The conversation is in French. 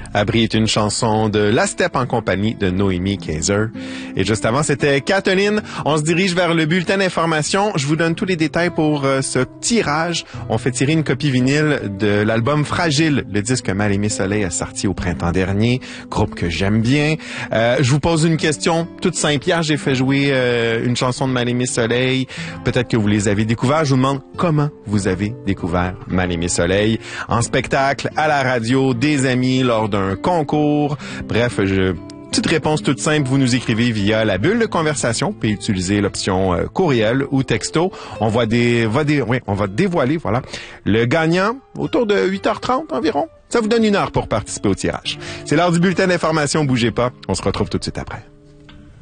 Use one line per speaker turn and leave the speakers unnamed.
Abri est une chanson de La Steppe en compagnie de Noémie Kaiser. Et juste avant, c'était Kathleen. On se dirige vers le bulletin d'information. Je vous donne tous les détails pour ce tirage. On fait tirer une copie vinyle de l'album Fragile, le disque que Mal-Aimé Soleil a sorti au printemps dernier, groupe que j'aime bien. Je vous pose une question toute simple. Hier, j'ai fait jouer une chanson de Mal-Aimé Soleil. Peut-être que vous les avez découverts. Je vous demande comment vous avez découvert Mal-Aimé Soleil. En spectacle, à la radio, des amis, lors d'un concours. Bref, petite réponse toute simple, vous nous écrivez via la bulle de conversation. Vous pouvez utiliser l'option courriel ou texto. On va dévoiler, voilà, le gagnant autour de 8h30 environ. Ça vous donne 1 heure pour participer au tirage. C'est l'heure du bulletin d'information. Bougez pas. On se retrouve tout de suite après.